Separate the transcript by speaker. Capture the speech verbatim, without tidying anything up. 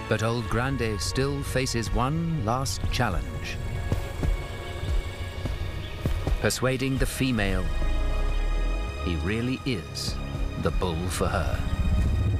Speaker 1: But old Grande still faces one last challenge. Persuading the female he really is the bull for her.